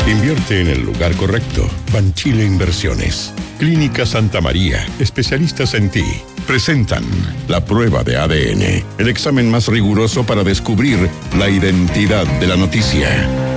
Invierte en el lugar correcto. Banchile Inversiones. Clínica Santa María, especialistas en ti. Presentan la prueba de ADN, el examen más riguroso para descubrir la identidad de la noticia.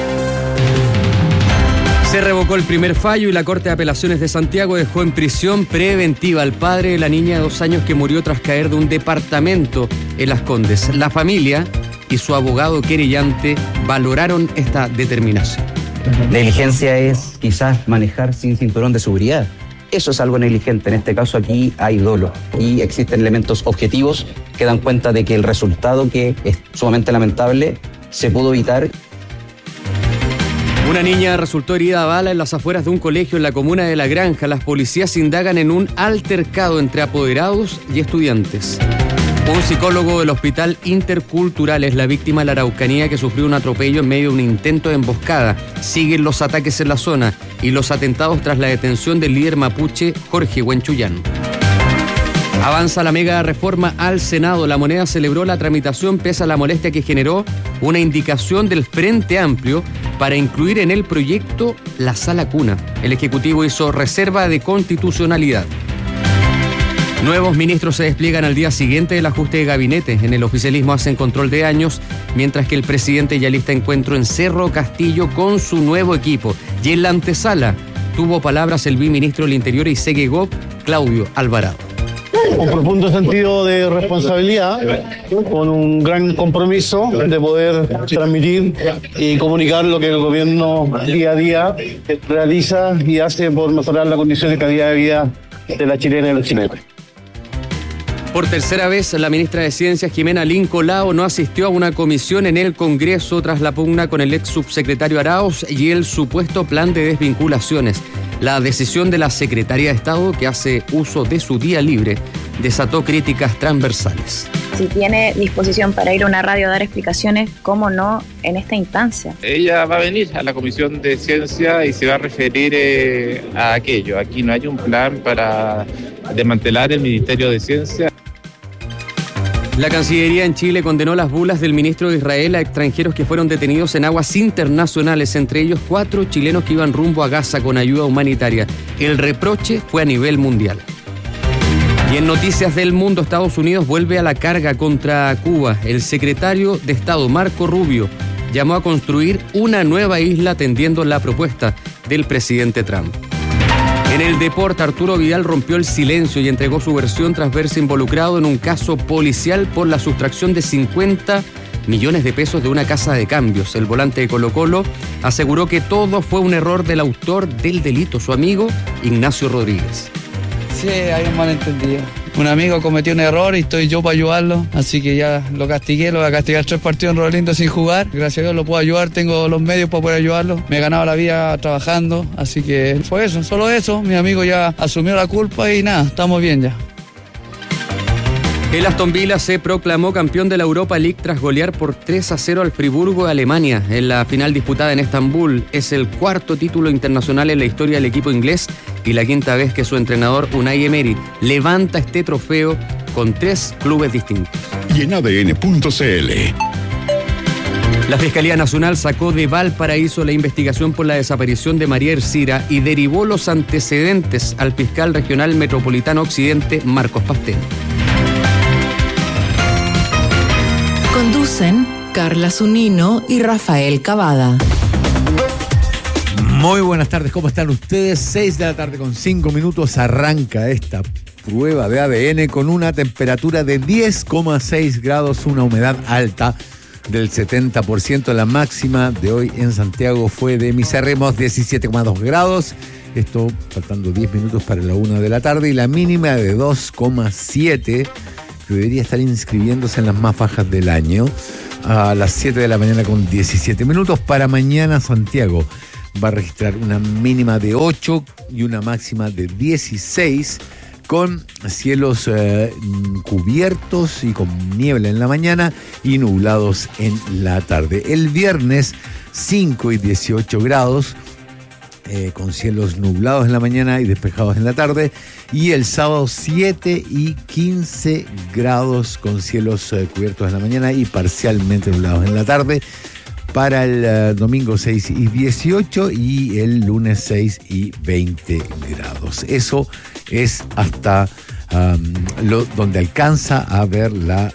Se revocó el primer fallo y la Corte de Apelaciones de Santiago dejó en prisión preventiva al padre de la niña de 2 años que murió tras caer de un departamento en Las Condes. La familia y su abogado querellante valoraron esta determinación. Negligencia es quizás manejar sin cinturón de seguridad. Eso es algo negligente. En este caso aquí hay dolo y existen elementos objetivos que dan cuenta de que el resultado, que es sumamente lamentable, se pudo evitar. Una niña resultó herida a bala en las afueras de un colegio en la comuna de La Granja. Las policías indagan en un altercado entre apoderados y estudiantes. Un psicólogo del Hospital Intercultural es la víctima de la Araucanía que sufrió un atropello en medio de un intento de emboscada. Siguen los ataques en la zona y los atentados tras la detención del líder mapuche Jorge Huenchuyán. Avanza la mega reforma al Senado. La Moneda celebró la tramitación pese a la molestia que generó una indicación del Frente Amplio para incluir en el proyecto la sala cuna. El Ejecutivo hizo reserva de constitucionalidad. Nuevos ministros se despliegan al día siguiente del ajuste de gabinete. En el oficialismo hacen control de años, mientras que el presidente ya lista encuentro en Cerro Castillo con su nuevo equipo. Y en la antesala tuvo palabras el viceministro del Interior y Segegov, Claudio Alvarado. Un profundo sentido de responsabilidad, con un gran compromiso de poder transmitir y comunicar lo que el gobierno día a día realiza y hace por mejorar la condición de calidad de vida de la chilena y los chilenos. Por tercera vez, la ministra de Ciencias, Jimena Lincolao, no asistió a una comisión en el Congreso tras la pugna con el ex subsecretario Arauz y el supuesto plan de desvinculaciones. La decisión de la secretaria de Estado, que hace uso de su día libre, desató críticas transversales. Si tiene disposición para ir a una radio a dar explicaciones, ¿cómo no en esta instancia? Ella va a venir a la Comisión de Ciencia y se va a referir a aquello. Aquí no hay un plan para desmantelar el Ministerio de Ciencia. La Cancillería en Chile condenó las bulas del ministro de Israel a extranjeros que fueron detenidos en aguas internacionales, entre ellos 4 chilenos que iban rumbo a Gaza con ayuda humanitaria. El reproche fue a nivel mundial. Y en noticias del mundo, Estados Unidos vuelve a la carga contra Cuba. El secretario de Estado, Marco Rubio, llamó a construir una nueva isla atendiendo la propuesta del presidente Trump. En el deporte, Arturo Vidal rompió el silencio y entregó su versión tras verse involucrado en un caso policial por la sustracción de 50 millones de pesos de una casa de cambios. El volante de Colo-Colo aseguró que todo fue un error del autor del delito, su amigo Ignacio Rodríguez. Sí, hay un malentendido. Un amigo cometió un error y estoy yo para ayudarlo, así que ya lo castigué, lo voy a castigar 3 partidos en Rolando sin jugar. Gracias a Dios lo puedo ayudar, tengo los medios para poder ayudarlo. Me he ganado la vida trabajando, así que fue eso, solo eso. Mi amigo ya asumió la culpa y nada, estamos bien ya. El Aston Villa se proclamó campeón de la Europa League tras golear por 3-0 al Friburgo de Alemania en la final disputada en Estambul. Es el 4º título internacional en la historia del equipo inglés y la 5ª vez que su entrenador Unai Emery levanta este trofeo con 3 clubes distintos. Y en ADN.cl. La Fiscalía Nacional sacó de Valparaíso la investigación por la desaparición de María Ercira y derivó los antecedentes al fiscal regional metropolitano Occidente, Marcos Pastel. Conducen Carla Zunino y Rafael Cavada. Muy buenas tardes, ¿cómo están ustedes? 6 de la tarde con 5 minutos arranca esta prueba de ADN con una temperatura de 10,6 grados, una humedad alta del 70%. La máxima de hoy en Santiago fue de misérrimos 17,2 grados. Esto faltando 10 minutos para la 1 de la tarde, y la mínima de 2,7, que debería estar inscribiéndose en las más bajas del año, a las 7 de la mañana con 17 minutos. Para mañana Santiago va a registrar una mínima de 8 y una máxima de 16, con cielos cubiertos y con niebla en la mañana y nublados en la tarde. El viernes 5 y 18 grados, con cielos nublados en la mañana y despejados en la tarde. Y el sábado 7 y 15 grados con cielos cubiertos en la mañana y parcialmente nublados en la tarde. para el domingo 6 y 18 y el lunes 6 y 20 grados. Eso es hasta donde alcanza a ver la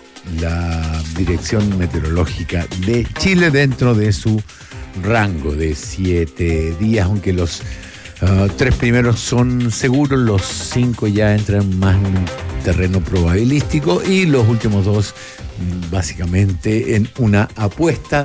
Dirección Meteorológica de Chile dentro de su rango de 7 días, aunque los 3 primeros son seguros, los 5 ya entran más en un terreno probabilístico y los últimos 2 básicamente en una apuesta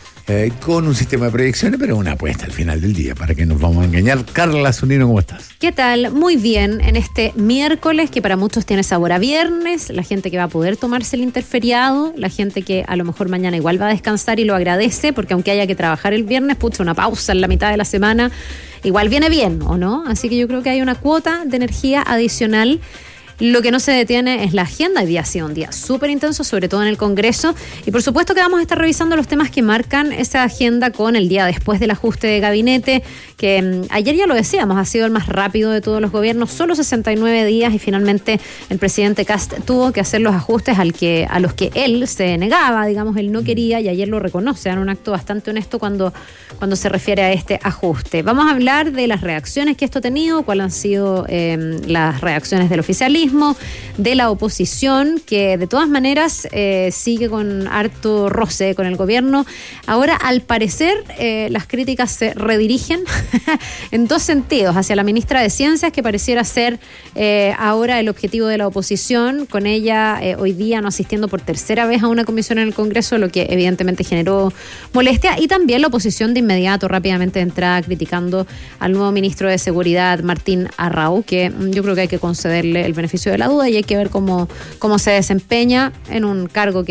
con un sistema de proyecciones, pero una apuesta al final del día, para que nos vamos a engañar. Carla Zunino, ¿cómo estás? ¿Qué tal? Muy bien, en este miércoles que para muchos tiene sabor a viernes, la gente que va a poder tomarse el interferiado, la gente que a lo mejor mañana igual va a descansar y lo agradece, porque aunque haya que trabajar el viernes, pucha, una pausa en la mitad de la semana, igual viene bien, ¿o no? Así que yo creo que hay una cuota de energía adicional. Lo que no se detiene es la agenda. Hoy día ha sido un día súper intenso, sobre todo en el Congreso. Y por supuesto que vamos a estar revisando los temas que marcan esa agenda con el día después del ajuste de gabinete, que ayer ya lo decíamos, ha sido el más rápido de todos los gobiernos, solo 69 días, y finalmente el presidente Kast tuvo que hacer los ajustes a los que él se negaba, digamos, él no quería, y ayer lo reconoce en un acto bastante honesto cuando se refiere a este ajuste. Vamos a hablar de las reacciones que esto ha tenido, cuáles han sido las reacciones del oficialismo, de la oposición, que de todas maneras sigue con harto roce con el gobierno. Ahora, al parecer, las críticas se redirigen en 2 sentidos, hacia la ministra de Ciencias, que pareciera ser ahora el objetivo de la oposición, con ella hoy día no asistiendo por tercera vez a una comisión en el Congreso, lo que evidentemente generó molestia, y también la oposición de inmediato, rápidamente de entrada, criticando al nuevo ministro de Seguridad, Martín Arrau, que yo creo que hay que concederle el beneficio de la duda y hay que ver cómo se desempeña en un cargo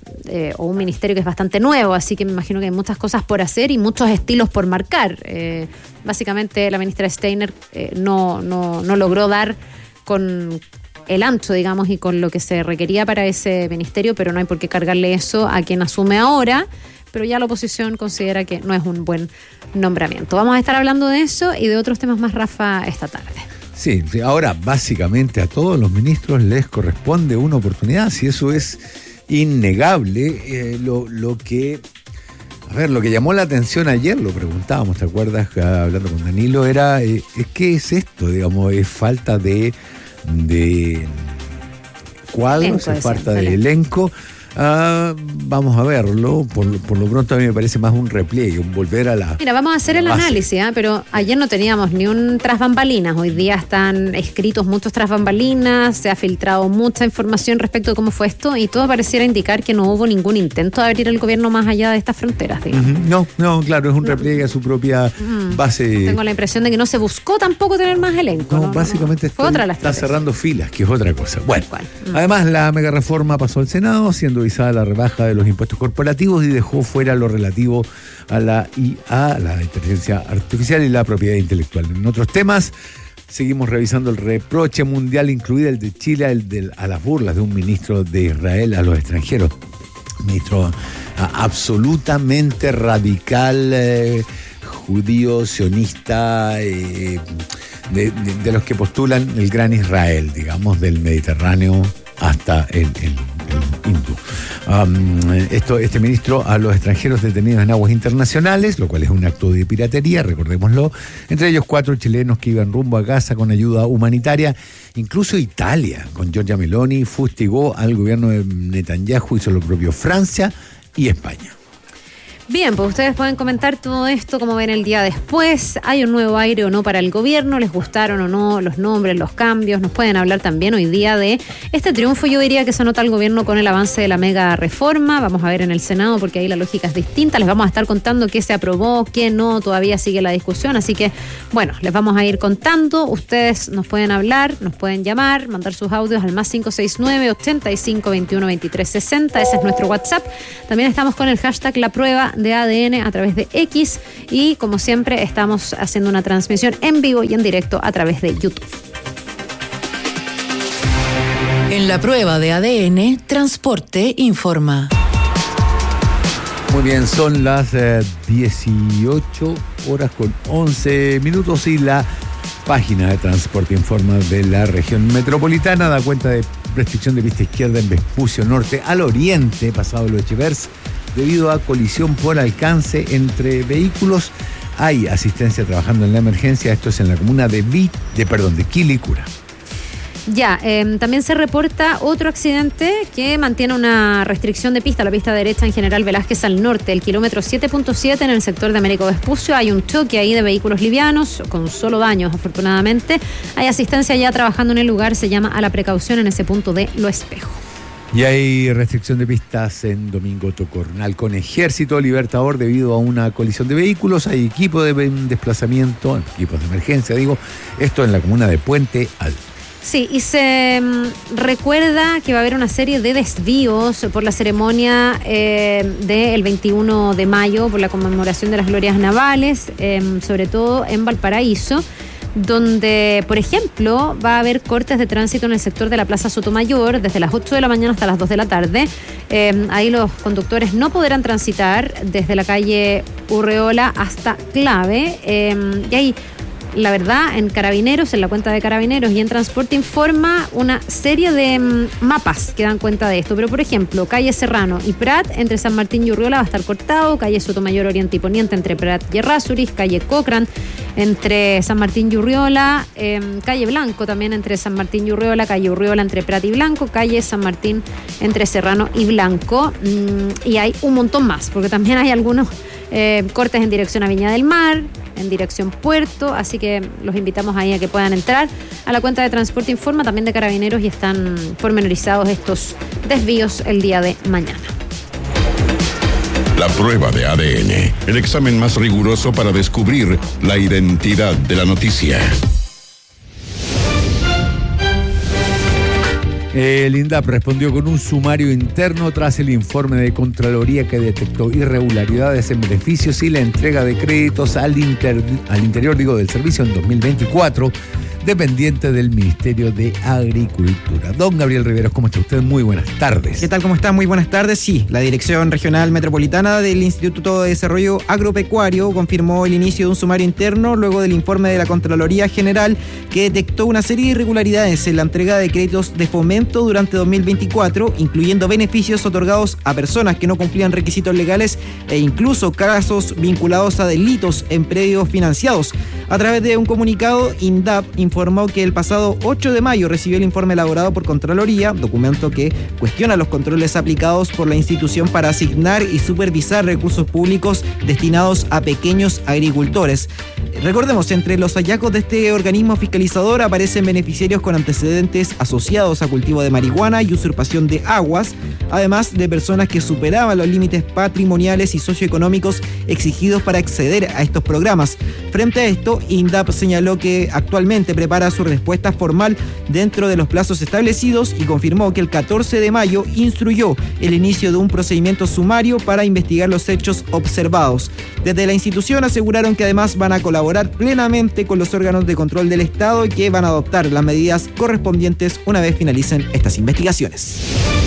o un ministerio que es bastante nuevo, así que me imagino que hay muchas cosas por hacer y muchos estilos por marcar. Básicamente la ministra Steiner no logró dar con el ancho, digamos, y con lo que se requería para ese ministerio, pero no hay por qué cargarle eso a quien asume ahora, pero ya la oposición considera que no es un buen nombramiento. Vamos a estar hablando de eso y de otros temas más, Rafa, esta tarde. Sí, ahora básicamente a todos los ministros les corresponde una oportunidad, si eso es innegable. Lo que llamó la atención ayer, lo preguntábamos, ¿te acuerdas? Hablando con Danilo, era ¿qué es esto? Digamos, es falta de cuadros, es falta de elenco. Vamos a verlo. Por lo pronto a mí me parece más un repliegue, un volver a la... Mira, vamos a hacer el análisis, pero ayer no teníamos ni un tras bambalinas. Hoy día están escritos muchos tras bambalinas, se ha filtrado mucha información respecto de cómo fue esto y todo pareciera indicar que no hubo ningún intento de abrir el gobierno más allá de estas fronteras, digamos. No, claro, es un repliegue a su propia base. Tengo la impresión de que no se buscó tampoco tener más elenco. No, básicamente está cerrando filas, que es otra cosa. Bueno, además la mega reforma pasó al Senado, siendo visada la rebaja de los impuestos corporativos y dejó fuera lo relativo a la IA, la inteligencia artificial y la propiedad intelectual. En otros temas, seguimos revisando el reproche mundial, incluido el de Chile, a las burlas de un ministro de Israel a los extranjeros. Ministro absolutamente radical, judío, sionista, de los que postulan el gran Israel, digamos, del Mediterráneo hasta el hindú. Este ministro a los extranjeros detenidos en aguas internacionales, lo cual es un acto de piratería, recordémoslo, entre ellos 4 chilenos que iban rumbo a Gaza con ayuda humanitaria. Incluso Italia, con Giorgia Meloni, fustigó al gobierno de Netanyahu, hizo lo propio Francia y España. Bien, pues ustedes pueden comentar todo esto, como ven el día después. ¿Hay un nuevo aire o no para el gobierno? ¿Les gustaron o no los nombres, los cambios? Nos pueden hablar también hoy día de este triunfo, yo diría, que se nota el gobierno con el avance de la mega reforma. Vamos a ver en el Senado, porque ahí la lógica es distinta. Les vamos a estar contando qué se aprobó, qué no, todavía sigue la discusión. Así que, bueno, les vamos a ir contando. Ustedes nos pueden hablar, nos pueden llamar, mandar sus audios al más 569-8521-2360. Ese es nuestro WhatsApp. También estamos con el hashtag La Prueba de ADN a través de X y, como siempre, estamos haciendo una transmisión en vivo y en directo a través de YouTube. En La Prueba de ADN, Transporte informa. Muy bien, son las 18 horas con 11 minutos y la página de Transporte informa de la región metropolitana da cuenta de restricción de pista izquierda en Vespucio Norte al oriente, pasado los Echevers, debido a colisión por alcance entre vehículos. Hay asistencia trabajando en la emergencia. Esto es en la comuna de Quilicura. Ya, también se reporta otro accidente que mantiene una restricción de pista, la pista derecha en General Velázquez al norte, el kilómetro 7.7 en el sector de Américo Vespucio. Hay un choque ahí de vehículos livianos, con solo daños afortunadamente. Hay asistencia ya trabajando en el lugar, se llama a la precaución en ese punto de Lo Espejo. Y hay restricción de pistas en Domingo Tocornal con Ejército Libertador debido a una colisión de vehículos. Hay equipo de desplazamiento, equipos de emergencia, esto en la comuna de Puente Alto. Sí, y se recuerda que va a haber una serie de desvíos por la ceremonia del 21 de mayo, por la conmemoración de las glorias navales, sobre todo en Valparaíso, donde, por ejemplo, va a haber cortes de tránsito en el sector de la Plaza Sotomayor desde las 8 de la mañana hasta las 2 de la tarde. Ahí los conductores no podrán transitar desde la calle Urreola hasta Clave. Y ahí, la verdad, en Carabineros, en la cuenta de Carabineros y en Transporte informa una serie de mapas que dan cuenta de esto. Pero, por ejemplo, calle Serrano y Prat entre San Martín y Urriola va a estar cortado, calle Sotomayor Oriente y Poniente entre Prat y Errázuriz, calle Cochrane entre San Martín y Urriola, calle Blanco también entre San Martín y Urriola, calle Urriola entre Prat y Blanco, calle San Martín entre Serrano y Blanco. Y hay un montón más, porque también hay algunos cortes en dirección a Viña del Mar, en dirección Puerto, así que los invitamos ahí a que puedan entrar a la cuenta de Transporte Informa, también de Carabineros, y están pormenorizados estos desvíos el día de mañana. La prueba de ADN, el examen más riguroso para descubrir la identidad de la noticia. El INDAP respondió con un sumario interno tras el informe de Contraloría que detectó irregularidades en beneficios y la entrega de créditos al interior del servicio en 2024, dependiente del Ministerio de Agricultura. Don Gabriel Riveros, ¿cómo está usted? Muy buenas tardes. ¿Qué tal? ¿Cómo está? Muy buenas tardes. Sí, la Dirección Regional Metropolitana del Instituto de Desarrollo Agropecuario confirmó el inicio de un sumario interno luego del informe de la Contraloría General que detectó una serie de irregularidades en la entrega de créditos de fomento durante 2024, incluyendo beneficios otorgados a personas que no cumplían requisitos legales e incluso casos vinculados a delitos en predios financiados. A través de un comunicado, INDAP informó que el pasado 8 de mayo recibió el informe elaborado por Contraloría, documento que cuestiona los controles aplicados por la institución para asignar y supervisar recursos públicos destinados a pequeños agricultores. Recordemos, entre los hallazgos de este organismo fiscalizador aparecen beneficiarios con antecedentes asociados a cultivo de marihuana y usurpación de aguas, además de personas que superaban los límites patrimoniales y socioeconómicos exigidos para acceder a estos programas. Frente a esto, INDAP señaló que actualmente prepara su respuesta formal dentro de los plazos establecidos y confirmó que el 14 de mayo instruyó el inicio de un procedimiento sumario para investigar los hechos observados. Desde la institución aseguraron que además van a colaborar plenamente con los órganos de control del Estado y que van a adoptar las medidas correspondientes una vez finalicen estas investigaciones.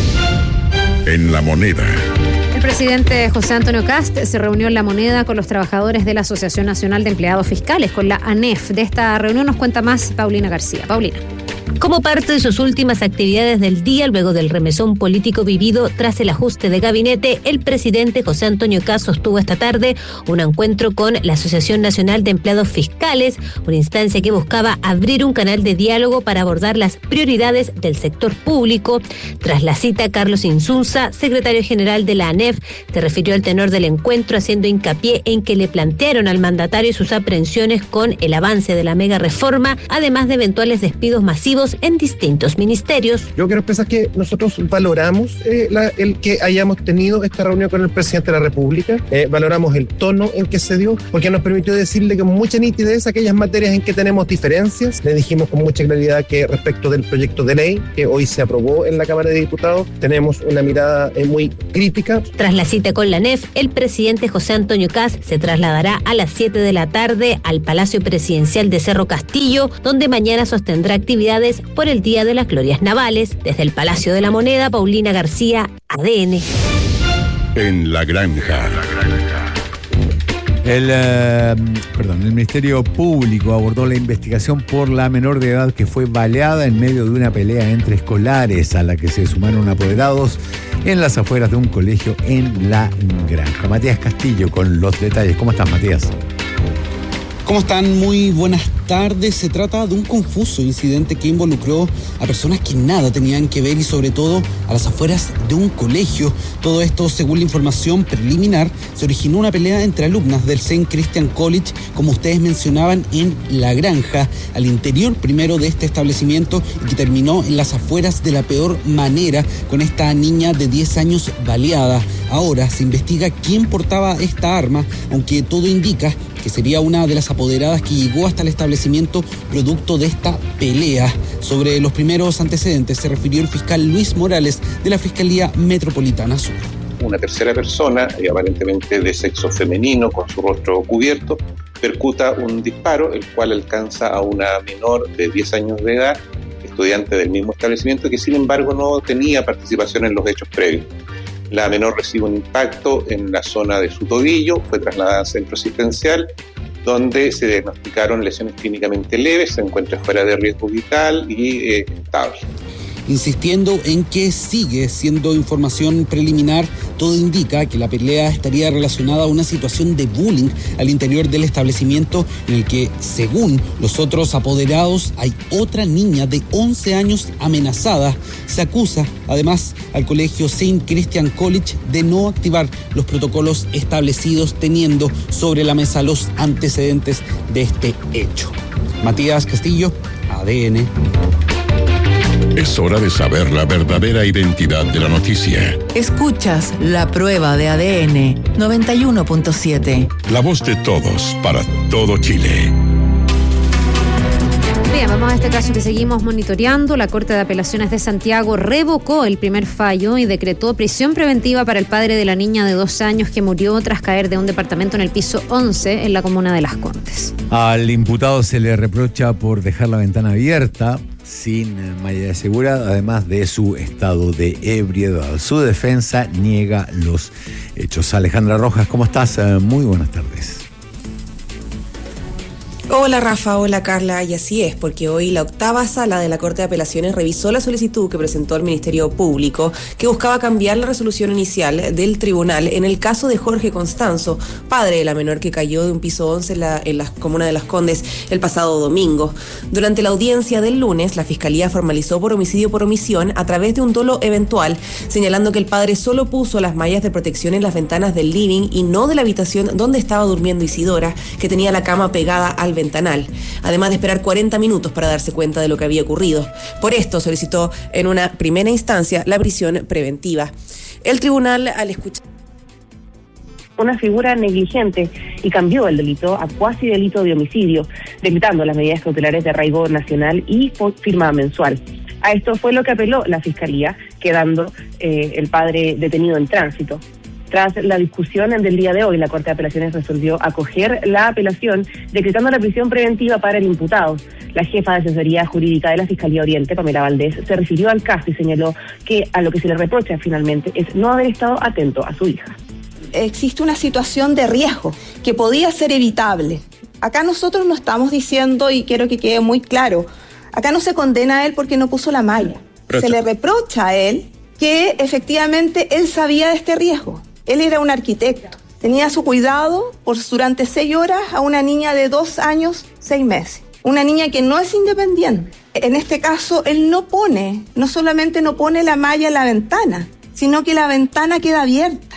En La Moneda. El presidente José Antonio Kast se reunió en La Moneda con los trabajadores de la Asociación Nacional de Empleados Fiscales, con la ANEF. De esta reunión nos cuenta más Paulina García. Paulina. Como parte de sus últimas actividades del día, luego del remesón político vivido tras el ajuste de gabinete, el presidente José Antonio Kast sostuvo esta tarde un encuentro con la Asociación Nacional de Empleados Fiscales, una instancia que buscaba abrir un canal de diálogo para abordar las prioridades del sector público. Tras la cita, Carlos Insunza, secretario general de la ANEF, se refirió al tenor del encuentro haciendo hincapié en que le plantearon al mandatario sus aprehensiones con el avance de la mega reforma, además de eventuales despidos masivos en distintos ministerios. Yo quiero expresar que nosotros valoramos el que hayamos tenido esta reunión con el presidente de la República, valoramos el tono en que se dio, porque nos permitió decirle con mucha nitidez aquellas materias en que tenemos diferencias. Le dijimos con mucha claridad que respecto del proyecto de ley que hoy se aprobó en la Cámara de Diputados, tenemos una mirada muy crítica. Tras la cita con la ANEF, el presidente José Antonio Kast se trasladará a las 7 de la tarde al Palacio Presidencial de Cerro Castillo, donde mañana sostendrá actividades por el Día de las Glorias Navales. Desde el Palacio de la Moneda, Paulina García, ADN. En La Granja. El Ministerio Público abordó la investigación por la menor de edad que fue baleada en medio de una pelea entre escolares a la que se sumaron apoderados en las afueras de un colegio en La Granja. Matías Castillo con los detalles. ¿Cómo estás, Matías? ¿Cómo están? Muy buenas tardes. Se trata de un confuso incidente que involucró a personas que nada tenían que ver y sobre todo a las afueras de un colegio. Todo esto, según la información preliminar, se originó una pelea entre alumnas del St. Christian College, como ustedes mencionaban, en La Granja, al interior primero de este establecimiento, y que terminó en las afueras de la peor manera, con esta niña de 10 años baleada. Ahora se investiga quién portaba esta arma, aunque todo indica que sería una de las apoderadas que llegó hasta el establecimiento producto de esta pelea. Sobre los primeros antecedentes se refirió el fiscal Luis Morales de la Fiscalía Metropolitana Sur. Una tercera persona, aparentemente de sexo femenino, con su rostro cubierto, percuta un disparo, el cual alcanza a una menor de 10 años de edad, estudiante del mismo establecimiento, que sin embargo no tenía participación en los hechos previos. La menor recibe un impacto en la zona de su tobillo, fue trasladada al centro asistencial, donde se diagnosticaron lesiones clínicamente leves, se encuentra fuera de riesgo vital y estable. Insistiendo en que sigue siendo información preliminar, todo indica que la pelea estaría relacionada a una situación de bullying al interior del establecimiento, en el que, según los otros apoderados, hay otra niña de 11 años amenazada. Se acusa, además, al colegio St. Christian College de no activar los protocolos establecidos, teniendo sobre la mesa los antecedentes de este hecho. Matías Castillo, ADN. Es hora de saber la verdadera identidad de la noticia. Escuchas La Prueba de ADN 91.7. La voz de todos para todo Chile. Bien, vamos a este caso que seguimos monitoreando. La Corte de Apelaciones de Santiago revocó el primer fallo y decretó prisión preventiva para el padre de la niña de 2 años que murió tras caer de un departamento en el piso 11 en la comuna de Las Condes. Al imputado se le reprocha por dejar la ventana abierta sin malla de seguridad, además de su estado de ebriedad. Su defensa niega los hechos. Alejandra Rojas, ¿cómo estás? Muy buenas tardes. Hola Rafa, hola Carla, y así es, porque hoy la 8ª Sala de la Corte de Apelaciones revisó la solicitud que presentó el Ministerio Público, que buscaba cambiar la resolución inicial del tribunal en el caso de Jorge Constanzo, padre de la menor que cayó de un piso 11 en la comuna de Las Condes el pasado domingo. Durante la audiencia del lunes, la Fiscalía formalizó por homicidio por omisión a través de un dolo eventual, señalando que el padre solo puso las mallas de protección en las ventanas del living y no de la habitación donde estaba durmiendo Isidora, que tenía la cama pegada al ventanal, además de esperar 40 minutos para darse cuenta de lo que había ocurrido. Por esto solicitó en una primera instancia la prisión preventiva. El tribunal, al escuchar una figura negligente y cambió el delito a cuasi delito de homicidio, decretando las medidas cautelares de arraigo nacional y firma mensual. A esto fue lo que apeló la Fiscalía, quedando el padre detenido en tránsito. Tras la discusión del día de hoy, la Corte de Apelaciones resolvió acoger la apelación, decretando la prisión preventiva para el imputado. La jefa de asesoría jurídica de la Fiscalía Oriente, Pamela Valdés, se refirió al caso y señaló que a lo que se le reprocha finalmente es no haber estado atento a su hija. Existe una situación de riesgo que podía ser evitable. Acá nosotros no estamos diciendo, y quiero que quede muy claro, acá no se condena a él porque no puso la malla. Se le reprocha a él que efectivamente él sabía de este riesgo. Él era un arquitecto, tenía a su cuidado durante 6 horas a una niña de 2 años, 6 meses. Una niña que no es independiente. En este caso, él no solamente no pone la malla en la ventana, sino que la ventana queda abierta.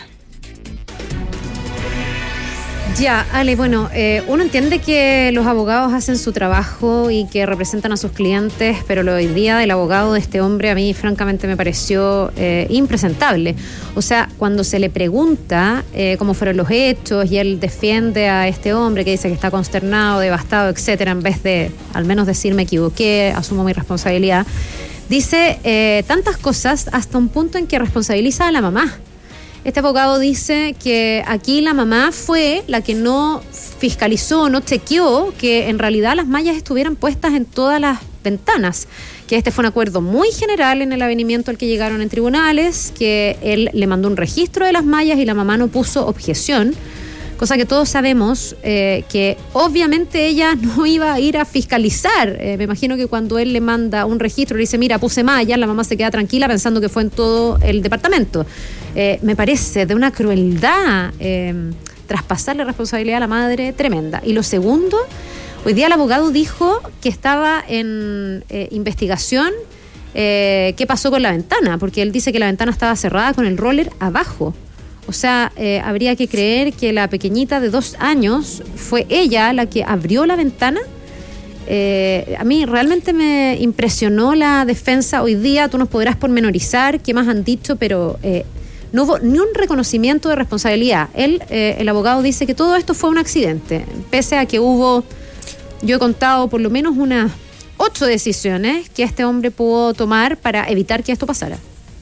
Ya, Ale, bueno, uno entiende que los abogados hacen su trabajo y que representan a sus clientes, pero lo hoy día del abogado de este hombre a mí francamente me pareció impresentable. O sea, cuando se le pregunta cómo fueron los hechos y él defiende a este hombre que dice que está consternado, devastado, etcétera, en vez de al menos decir me equivoqué, asumo mi responsabilidad, dice tantas cosas hasta un punto en que responsabiliza a la mamá. Este abogado dice que aquí la mamá fue la que no fiscalizó, no chequeó que en realidad las mallas estuvieran puestas en todas las ventanas, que este fue un acuerdo muy general en el avenimiento al que llegaron en tribunales, que él le mandó un registro de las mallas y la mamá no puso objeción, cosa que todos sabemos que obviamente ella no iba a ir a fiscalizar. Me imagino que cuando él le manda un registro, le dice, mira, puse malla, la mamá se queda tranquila pensando que fue en todo el departamento. Me parece de una crueldad traspasarle responsabilidad a la madre tremenda. Y lo segundo, hoy día el abogado dijo que estaba en investigación qué pasó con la ventana, porque él dice que la ventana estaba cerrada con el roller abajo. O sea, habría que creer que la pequeñita de 2 años fue ella la que abrió la ventana. A mí realmente me impresionó la defensa hoy día. Tú nos podrás pormenorizar qué más han dicho, pero no hubo ni un reconocimiento de responsabilidad. El abogado dice que todo esto fue un accidente, pese a que hubo, yo he contado por lo menos unas 8 decisiones que este hombre pudo tomar para evitar que esto pasara.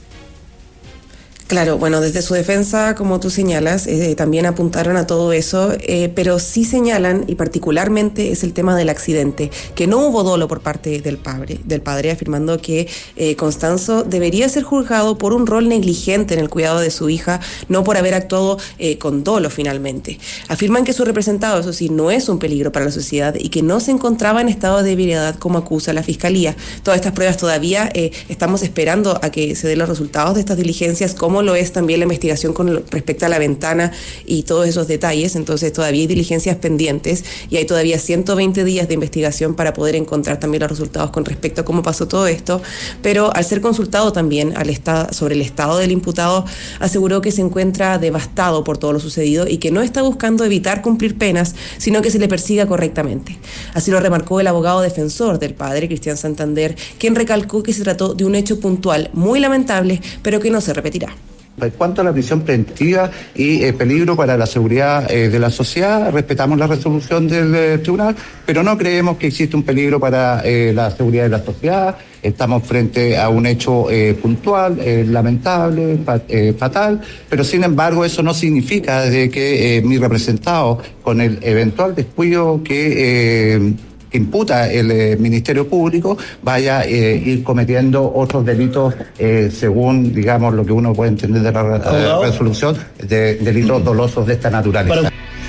Claro, bueno, desde su defensa, como tú señalas, también apuntaron a todo eso, pero sí señalan, y particularmente es el tema del accidente, que no hubo dolo por parte del padre, afirmando que Constanzo debería ser juzgado por un rol negligente en el cuidado de su hija, no por haber actuado con dolo finalmente. Afirman que su representado, eso sí, no es un peligro para la sociedad y que no se encontraba en estado de ebriedad como acusa la Fiscalía. Todas estas pruebas todavía estamos esperando a que se den los resultados de estas diligencias, como lo es también la investigación con respecto a la ventana y todos esos detalles. Entonces todavía hay diligencias pendientes y hay todavía 120 días de investigación para poder encontrar también los resultados con respecto a cómo pasó todo esto. Pero al ser consultado también sobre el estado del imputado, aseguró que se encuentra devastado por todo lo sucedido y que no está buscando evitar cumplir penas, sino que se le persiga correctamente. Así lo remarcó el abogado defensor del padre, Cristian Santander, quien recalcó que se trató de un hecho puntual muy lamentable, pero que no se repetirá. En cuanto a la prisión preventiva y peligro para la seguridad de la sociedad, respetamos la resolución del tribunal, pero no creemos que existe un peligro para la seguridad de la sociedad. Estamos frente a un hecho puntual, lamentable, fatal, pero sin embargo eso no significa de que mi representado, con el eventual descuido que imputa el Ministerio Público, vaya a ir cometiendo otros delitos según, digamos, lo que uno puede entender de la resolución, de delitos dolosos de esta naturaleza.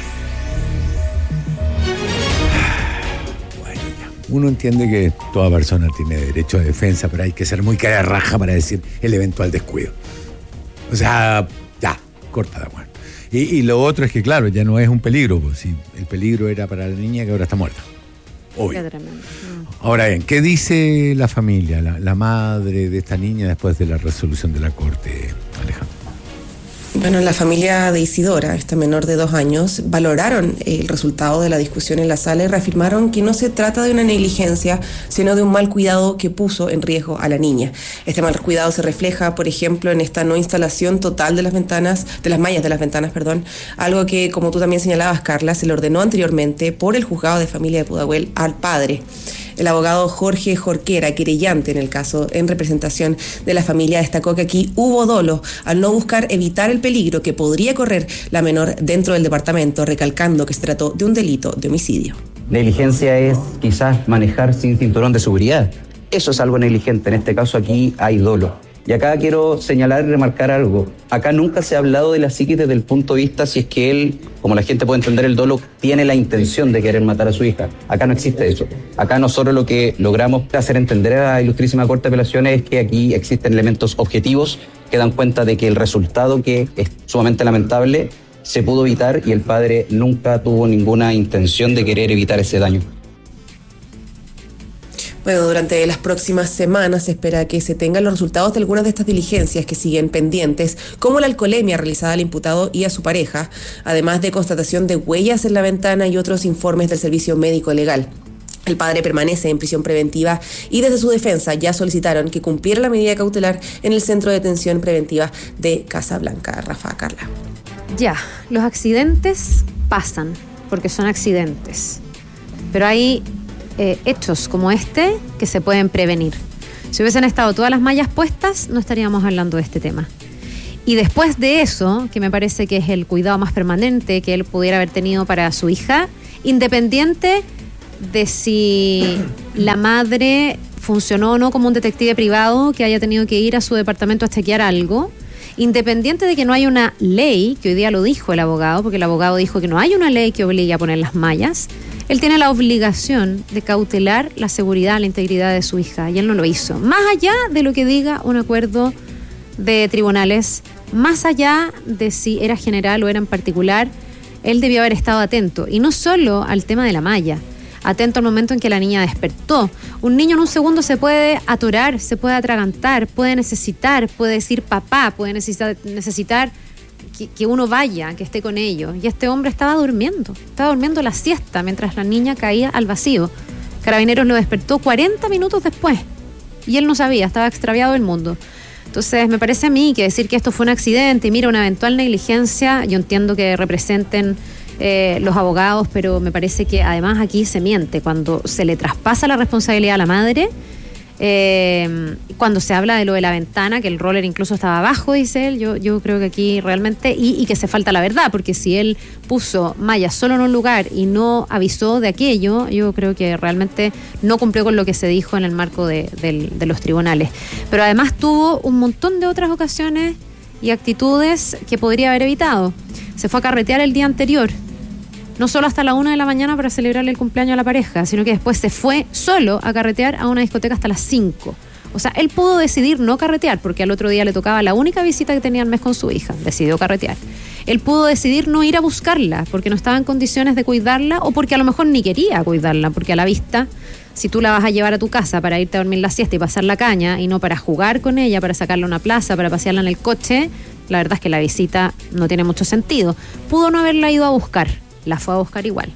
Uno entiende que toda persona tiene derecho a defensa, pero hay que ser muy cara de raja para decir el eventual descuido. O sea, ya, corta la mano. Y lo otro es que, claro, ya no es un peligro, pues si el peligro era para la niña que ahora está muerta. Obvio. Ahora bien, ¿qué dice la familia, la madre de esta niña después de la resolución de la Corte, Alejandro? Bueno, la familia de Isidora, esta menor de 2 años, valoraron el resultado de la discusión en la sala y reafirmaron que no se trata de una negligencia, sino de un mal cuidado que puso en riesgo a la niña. Este mal cuidado se refleja, por ejemplo, en esta no instalación total de las mallas de las ventanas, algo que, como tú también señalabas, Carla, se le ordenó anteriormente por el juzgado de familia de Pudahuel al padre. El abogado Jorge Jorquera, querellante en el caso en representación de la familia, destacó que aquí hubo dolo al no buscar evitar el peligro que podría correr la menor dentro del departamento, recalcando que se trató de un delito de homicidio. Negligencia es quizás manejar sin cinturón de seguridad. Eso es algo negligente. En este caso aquí hay dolo. Y acá quiero señalar y remarcar algo. Acá nunca se ha hablado de la psiquis desde el punto de vista si es que él, como la gente puede entender el dolo, tiene la intención de querer matar a su hija. Acá no existe eso. Acá nosotros lo que logramos hacer entender a la Ilustrísima Corte de Apelaciones es que aquí existen elementos objetivos que dan cuenta de que el resultado, que es sumamente lamentable, se pudo evitar y el padre nunca tuvo ninguna intención de querer evitar ese daño. Bueno, durante las próximas semanas se espera que se tengan los resultados de algunas de estas diligencias que siguen pendientes, como la alcoholemia realizada al imputado y a su pareja, además de constatación de huellas en la ventana y otros informes del servicio médico legal. El padre permanece en prisión preventiva y desde su defensa ya solicitaron que cumpliera la medida cautelar en el Centro de Detención Preventiva de Casablanca. Rafa, Carla. Ya, los accidentes pasan porque son accidentes, pero hay hechos como este que se pueden prevenir. Si hubiesen estado todas las mallas puestas, no estaríamos hablando de este tema. Y después de eso, que me parece que es el cuidado más permanente que él pudiera haber tenido para su hija, independiente de si la madre funcionó o no como un detective privado que haya tenido que ir a su departamento a chequear algo, Independiente de que no hay una ley, que hoy día lo dijo el abogado, porque el abogado dijo que no hay una ley que obligue a poner las mallas, él tiene la obligación de cautelar la seguridad, la integridad de su hija, y él no lo hizo. Más allá de lo que diga un acuerdo de tribunales, más allá de si era general o era en particular, él debió haber estado atento, y no solo al tema de la malla, atento al momento en que la niña despertó. Un niño en un segundo se puede atorar, se puede atragantar, puede necesitar, puede decir papá, puede necesitar que uno vaya, que esté con ellos. Y este hombre estaba durmiendo la siesta mientras la niña caía al vacío. Carabineros lo despertó 40 minutos después y él no sabía, estaba extraviado del mundo. Entonces me parece a mí que decir que esto fue un accidente y mira, una eventual negligencia, yo entiendo que representen los abogados, pero me parece que además aquí se miente cuando se le traspasa la responsabilidad a la madre, cuando se habla de lo de la ventana, que el roller incluso estaba abajo, dice él. Yo creo que aquí realmente, y que se falta la verdad, porque si él puso mallas solo en un lugar y no avisó de aquello, yo creo que realmente no cumplió con lo que se dijo en el marco de los tribunales. Pero además tuvo un montón de otras ocasiones y actitudes que podría haber evitado. Se fue a carretear el día anterior, no solo hasta la 1 de la mañana para celebrarle el cumpleaños a la pareja, sino que después se fue solo a carretear a una discoteca hasta las 5. O sea, él pudo decidir no carretear, porque al otro día le tocaba la única visita que tenía al mes con su hija. Decidió carretear. Él pudo decidir no ir a buscarla, porque no estaba en condiciones de cuidarla, o porque a lo mejor ni quería cuidarla, porque a la vista, si tú la vas a llevar a tu casa para irte a dormir la siesta y pasar la caña, y no para jugar con ella, para sacarla a una plaza, para pasearla en el coche, la verdad es que la visita no tiene mucho sentido. Pudo no haberla ido a buscar. La fue a buscar igual.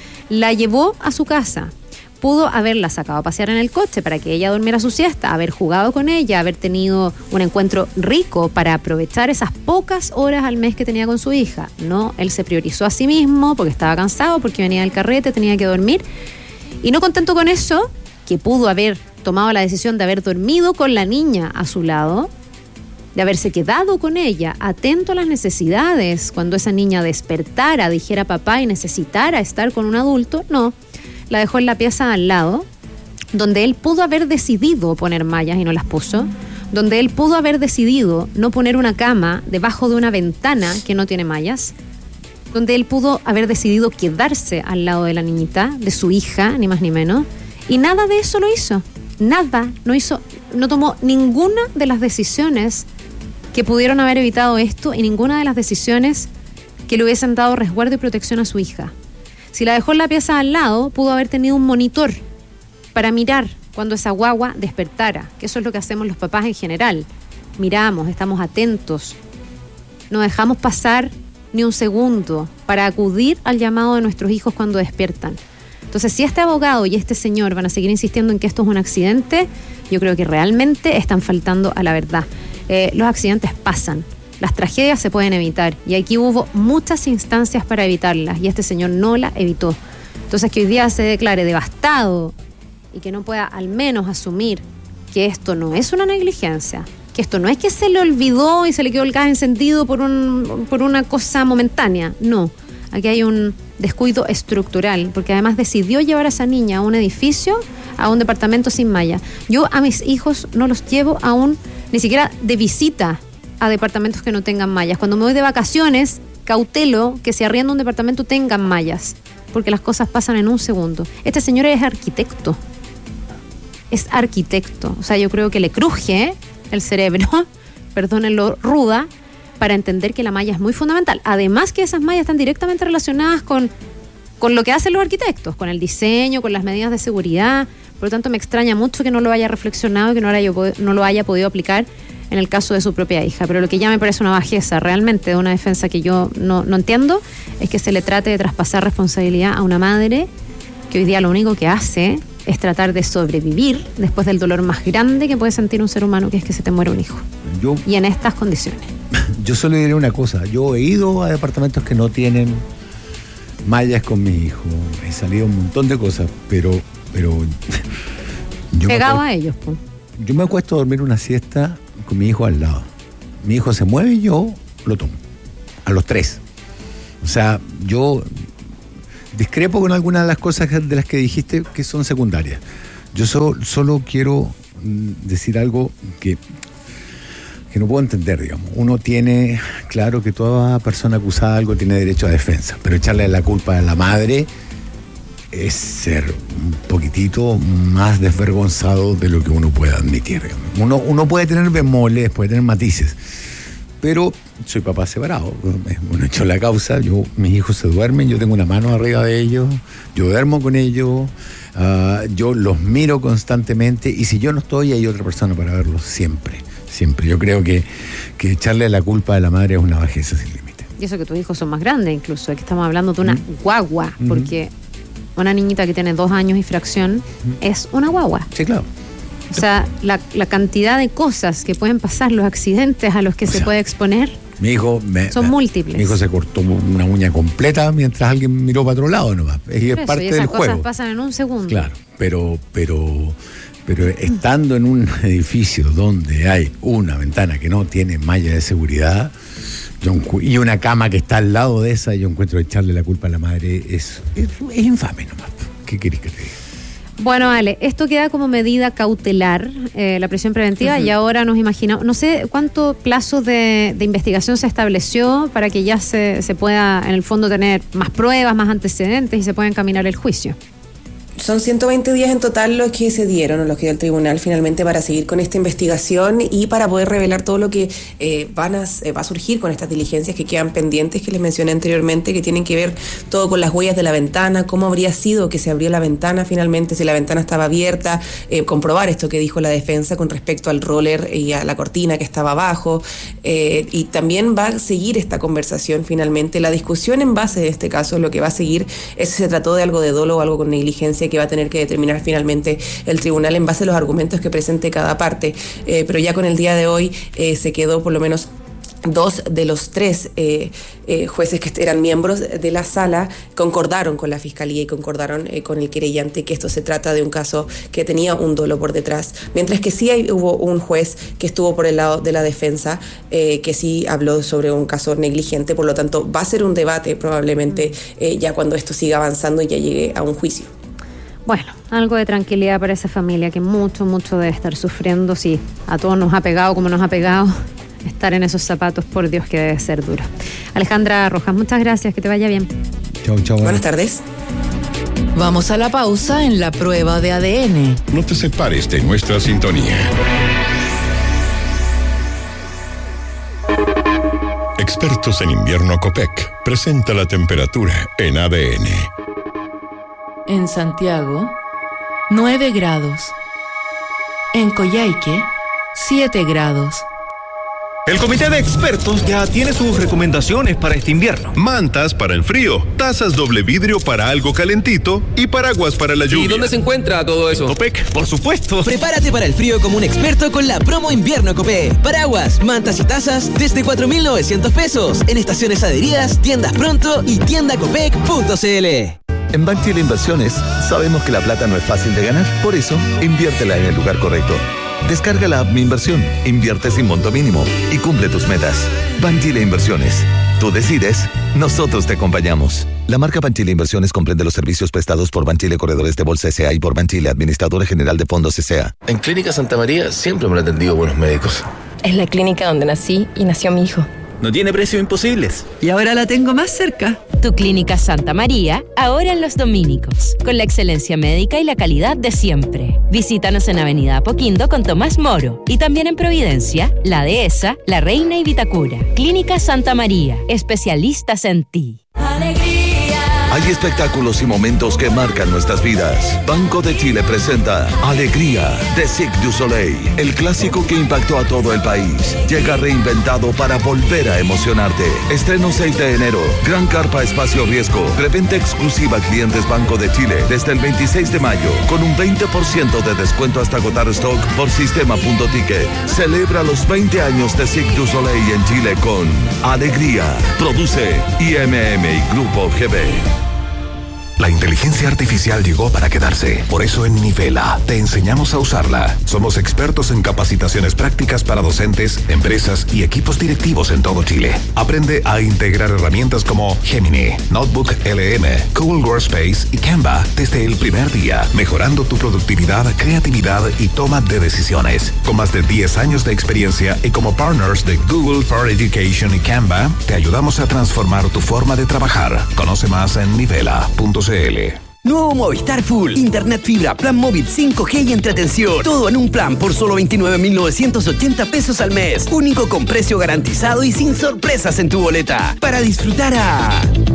La llevó a su casa. Pudo haberla sacado a pasear en el coche para que ella durmiera su siesta, haber jugado con ella, haber tenido un encuentro rico para aprovechar esas pocas horas al mes que tenía con su hija. No, él se priorizó a sí mismo porque estaba cansado, porque venía del carrete, tenía que dormir. Y no contento con eso, que pudo haber tomado la decisión de haber dormido con la niña a su lado, de haberse quedado con ella, atento a las necesidades, cuando esa niña despertara, dijera papá y necesitara estar con un adulto, no, la dejó en la pieza al lado, donde él pudo haber decidido poner mallas y no las puso, donde él pudo haber decidido no poner una cama debajo de una ventana que no tiene mallas, donde él pudo haber decidido quedarse al lado de la niñita, de su hija, ni más ni menos, y nada de eso lo hizo, nada, no tomó ninguna de las decisiones que pudieron haber evitado esto y ninguna de las decisiones que le hubiesen dado resguardo y protección a su hija. Si la dejó en la pieza al lado, pudo haber tenido un monitor para mirar cuando esa guagua despertara, que eso es lo que hacemos los papás en general. Miramos, estamos atentos, no dejamos pasar ni un segundo para acudir al llamado de nuestros hijos cuando despiertan. Entonces, si este abogado y este señor van a seguir insistiendo en que esto es un accidente, yo creo que realmente están faltando a la verdad. Los accidentes pasan, las tragedias se pueden evitar y aquí hubo muchas instancias para evitarlas y este señor no la evitó. Entonces, que hoy día se declare devastado y que no pueda al menos asumir que esto no es una negligencia, que esto no es que se le olvidó y se le quedó el gas encendido por una cosa momentánea, no. Aquí hay un descuido estructural, porque además decidió llevar a esa niña a un edificio, a un departamento sin malla. Yo a mis hijos no los llevo aún, ni siquiera de visita a departamentos que no tengan mallas. Cuando me voy de vacaciones, cautelo que si arriendo un departamento tengan mallas, porque las cosas pasan en un segundo. Este señor es arquitecto. O sea, yo creo que le cruje el cerebro, perdónenlo ruda, para entender que la malla es muy fundamental. Además que esas mallas están directamente relacionadas con lo que hacen los arquitectos, con el diseño, con las medidas de seguridad. Por lo tanto, me extraña mucho que no lo haya reflexionado y que no lo haya podido aplicar en el caso de su propia hija. Pero lo que ya me parece una bajeza realmente de una defensa que yo no entiendo es que se le trate de traspasar responsabilidad a una madre que hoy día lo único que hace es tratar de sobrevivir después del dolor más grande que puede sentir un ser humano, que es que se te muere un hijo. Y en estas condiciones. Yo solo diré una cosa. Yo he ido a departamentos que no tienen mallas con mi hijo. He salido un montón de cosas, pero yo pegado a ellos, pues. Yo me acuesto a dormir una siesta con mi hijo al lado. Mi hijo se mueve y yo lo tomo. A los 3. O sea, yo discrepo con algunas de las cosas de las que dijiste que son secundarias. Yo solo quiero decir algo que no puedo entender, digamos. Uno tiene, claro que toda persona acusada de algo tiene derecho a defensa, pero echarle la culpa a la madre es ser un poquitito más desvergonzado de lo que uno puede admitir. Uno puede tener bemoles, puede tener matices, pero soy papá separado. Uno echó la causa, mis hijos se duermen, yo tengo una mano arriba de ellos, yo duermo con ellos, yo los miro constantemente, y si yo no estoy, hay otra persona para verlos siempre. Yo creo que echarle la culpa a la madre es una bajeza sin límite. Y eso que tus hijos son más grandes, incluso, que estamos hablando de una guagua, porque una niñita que tiene 2 años y fracción es una guagua. Sí, claro. O sea, la cantidad de cosas que pueden pasar, los accidentes a los que se puede exponer, mi hijo son múltiples. Mi hijo se cortó una uña completa mientras alguien miró para otro lado nomás. Es parte del juego. Esas cosas pasan en un segundo. Claro, pero estando en un edificio donde hay una ventana que no tiene malla de seguridad y una cama que está al lado de esa, yo encuentro que echarle la culpa a la madre es infame nomás. ¿Qué querés que te diga? Bueno, Ale, esto queda como medida cautelar, la prisión preventiva, y ahora nos imaginamos, no sé cuánto plazo de investigación se estableció para que ya se pueda, en el fondo, tener más pruebas, más antecedentes y se pueda encaminar el juicio. Son 120 días en total los que se dieron, o los que dio el tribunal finalmente, para seguir con esta investigación y para poder revelar todo lo que va a surgir con estas diligencias que quedan pendientes, que les mencioné anteriormente, que tienen que ver todo con las huellas de la ventana, cómo habría sido que se abrió la ventana finalmente, si la ventana estaba abierta, comprobar esto que dijo la defensa con respecto al roller y a la cortina que estaba abajo, y también va a seguir esta conversación finalmente. La discusión en base de este caso, lo que va a seguir es si se trató de algo de dolo o algo con negligencia, que va a tener que determinar finalmente el tribunal en base a los argumentos que presente cada parte, pero ya con el día de hoy se quedó por lo menos 2 de los 3 jueces que eran miembros de la sala concordaron con la fiscalía y concordaron con el querellante que esto se trata de un caso que tenía un dolo por detrás, mientras que sí hubo un juez que estuvo por el lado de la defensa, que sí habló sobre un caso negligente. Por lo tanto, va a ser un debate probablemente ya cuando esto siga avanzando y ya llegue a un juicio. Bueno, algo de tranquilidad para esa familia que mucho debe estar sufriendo. Sí, a todos nos ha pegado como nos ha pegado. Estar en esos zapatos, por Dios, que debe ser duro. Alejandra Rojas, muchas gracias, que te vaya bien. Chau. Buenas tardes. Vamos a la pausa en la prueba de ADN. No te separes de nuestra sintonía. Expertos en invierno Copec presenta la temperatura en ADN. En Santiago, 9 grados. En Coyhaique, 7 grados. El comité de expertos ya tiene sus recomendaciones para este invierno. Mantas para el frío, tazas doble vidrio para algo calentito y paraguas para la lluvia. ¿Y dónde se encuentra todo eso? Copec, por supuesto. Prepárate para el frío como un experto con la promo invierno Copec. Paraguas, mantas y tazas desde 4.900 pesos en estaciones adheridas, tiendas pronto y tiendacopec.cl. En Banchile Inversiones sabemos que la plata no es fácil de ganar, por eso inviértela en el lugar correcto. Descarga la app Mi Inversión, invierte sin monto mínimo y cumple tus metas. Banchile Inversiones. Tú decides, nosotros te acompañamos. La marca Banchile Inversiones comprende los servicios prestados por Banchile Corredores de Bolsa S.A. y por Banchile Administradora General de Fondos S.A. En Clínica Santa María siempre me han atendido buenos médicos. Es la clínica donde nací y nació mi hijo. No tiene precios imposibles. Y ahora la tengo más cerca. Tu Clínica Santa María, ahora en Los Dominicos, con la excelencia médica y la calidad de siempre. Visítanos en Avenida Apoquindo con Tomás Moro y también en Providencia, La Dehesa, La Reina y Vitacura. Clínica Santa María, especialistas en ti. Hay espectáculos y momentos que marcan nuestras vidas. Banco de Chile presenta Alegría de Cirque du Soleil, el clásico que impactó a todo el país. Llega reinventado para volver a emocionarte. Estreno 6 de enero. Gran carpa espacio riesgo. Preventa exclusiva a clientes Banco de Chile desde el 26 de mayo con un 20% de descuento hasta agotar stock por sistema.ticket. Celebra los 20 años de Cirque du Soleil en Chile con Alegría. Produce IMM y Grupo GB. La inteligencia artificial llegó para quedarse. Por eso en Nivela te enseñamos a usarla. Somos expertos en capacitaciones prácticas para docentes, empresas y equipos directivos en todo Chile. Aprende a integrar herramientas como Gemini, Notebook LM, Google Workspace y Canva desde el primer día, mejorando tu productividad, creatividad y toma de decisiones. Con más de 10 años de experiencia y como partners de Google for Education y Canva, te ayudamos a transformar tu forma de trabajar. Conoce más en nivela.cl. Nuevo Movistar Full. Internet fibra, plan móvil 5G y entretención. Todo en un plan por solo 29.980 pesos al mes. Único con precio garantizado y sin sorpresas en tu boleta. Para disfrutar a...